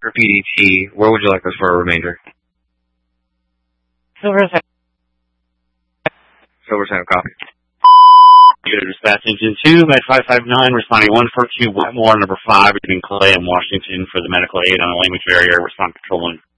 for PDT. Where would you like us for a remainder? Silvertown. Silvertown, copy. Unit dispatch engine 2, med 559, responding 142 Wetmore, number 5, between Clay and Washington for the medical aid on the language barrier, respond control 1.